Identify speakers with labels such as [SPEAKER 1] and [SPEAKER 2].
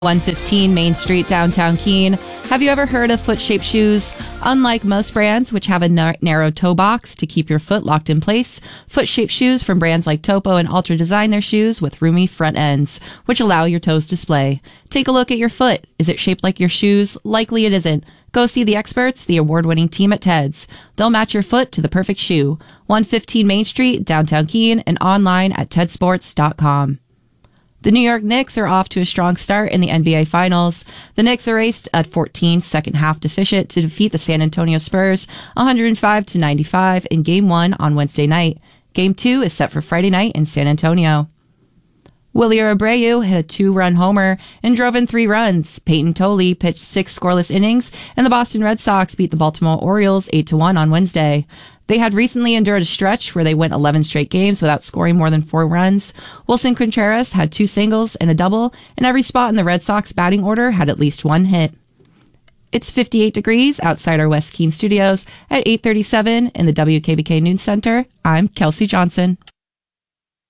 [SPEAKER 1] 115 Main Street, downtown Keene. Have you ever heard of foot-shaped shoes? Unlike most brands, which have a narrow toe box to keep your foot locked in place, foot-shaped shoes from brands like Topo and Altra design their shoes with roomy front ends, which allow your toes to splay. Take a look at your foot. Is it shaped like your shoes? Likely it isn't. Go see the experts, the award-winning team at Ted's. They'll match your foot to the perfect shoe. 115 Main Street, downtown Keene, and online at tedsports.com. The New York Knicks are off to a strong start in the NBA Finals. The Knicks erased a 14 second half deficit to defeat the San Antonio Spurs 105-95 in Game 1 on Wednesday night. Game 2 is set for Friday night in San Antonio. Willie Abreu hit a 2-run homer and drove in 3 runs. Peyton Tolley pitched 6 scoreless innings, and the Boston Red Sox beat the Baltimore Orioles 8-1 on Wednesday. They had recently endured a stretch where they went 11 straight games without scoring more than 4 runs. Wilson Contreras had 2 singles and a double, and every spot in the Red Sox batting order had at least 1 hit. It's 58 degrees outside our West Keene studios at 8:37 in the WKBK News Center. I'm Kelsey Johnson.